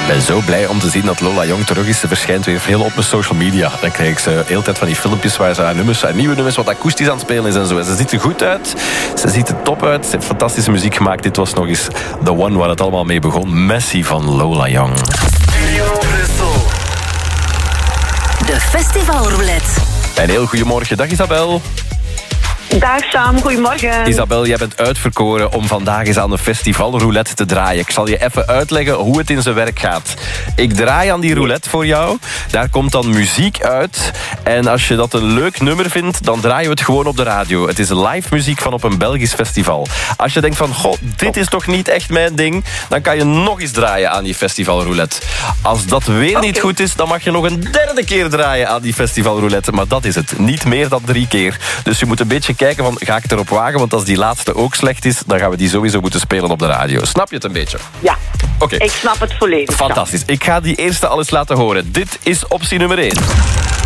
ben zo blij om te zien dat Lola Young terug is. Ze verschijnt weer veel op mijn social media. Dan krijg ik ze de hele tijd van die filmpjes waar ze haar nieuwe nummers wat akoestisch aan het spelen is en zo. En ze ziet er goed uit. Ze ziet er top uit. Ze heeft fantastische muziek gemaakt. Dit was nog eens The One waar het allemaal mee begon. Messi van Lola Young. De Festivalroulette. Een heel goedemorgen. Dag Isabel. Dag Sam, goedemorgen. Isabel, jij bent uitverkoren om vandaag eens aan de festivalroulette te draaien. Ik zal je even uitleggen hoe het in zijn werk gaat. Ik draai aan die roulette voor jou. Daar komt dan muziek uit. En als je dat een leuk nummer vindt, dan draaien we het gewoon op de radio. Het is live muziek van op een Belgisch festival. Als je denkt van, goh, dit is toch niet echt mijn ding, dan kan je nog eens draaien aan die festivalroulette. Als dat weer niet goed is, dan mag je nog een derde keer draaien aan die festivalroulette. Maar dat is het. Niet meer dan 3 keer. Dus je moet een beetje kijken van, ga ik het erop wagen? Want als die laatste ook slecht is, dan gaan we die sowieso moeten spelen op de radio. Snap je het een beetje? Ja, Oké. Ik snap het volledig. Fantastisch. Ik ga die eerste al eens laten horen. Dit is optie nummer 1.